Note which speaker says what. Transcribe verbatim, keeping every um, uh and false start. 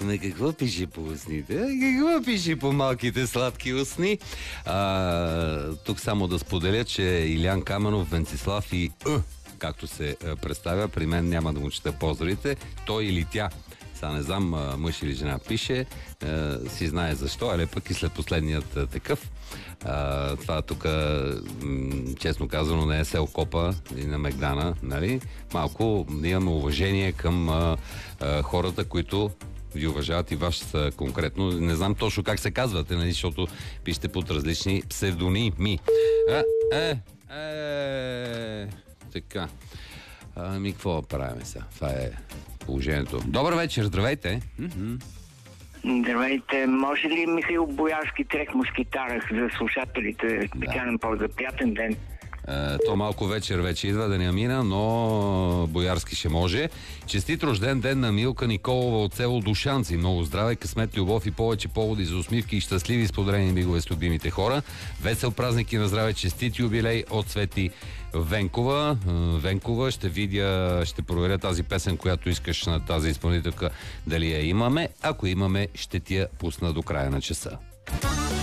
Speaker 1: Ами какво пише по устните? Какво пише по малките сладки устни? А, тук само да споделя, че Илян Каменов, Венцислав и Ъ, както се представя, при мен няма да му чета поздравите, той или тя. Сега не знам мъж или жена пише, а, си знае защо, але пък и след последният а, такъв. А, това тук, честно казано, не е се окопа и на Мегдана, нали? Малко имаме уважение към а, а, хората, които ви уважават и вас конкретно. Не знам точно как се казвате, нали? Защото пишете под различни псевдоними. А, е, е, така. Ами, какво правим сега? Това е положението. Добър вечер, здравейте.
Speaker 2: Здравейте, може ли Михаил Боярски трек мускитарах за слушателите? Специален да. По-за приятен ден.
Speaker 1: Е, то малко вечер вече идва да не мина, но Боярски ще може. Честит рожден ден на Милка Николова от село Душанци. Много здраве, късмет, любов и повече поводи за усмивки и щастливи споделени мигове с любимите хора. Весел празник и на здраве, честит юбилей от Свети Венкова. Венкова, ще видя, ще проверя тази песен, която искаш на тази изпълнителка, дали я имаме. Ако имаме, ще ти я пусна до края на часа.